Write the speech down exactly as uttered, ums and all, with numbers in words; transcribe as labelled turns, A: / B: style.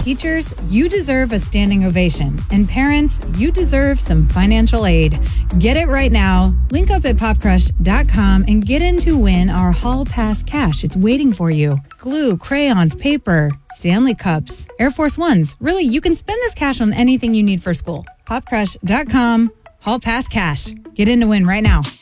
A: Teachers, you deserve a standing ovation. And parents, you deserve some financial aid. Get it right now. Link up at pop crush dot com and get in to win our Hall Pass cash. It's waiting for you. Glue, crayons, paper, Stanley cups, Air Force Ones. Really, you can spend this cash on anything you need for school. pop crush dot com, Hall Pass cash. Get in to win right now.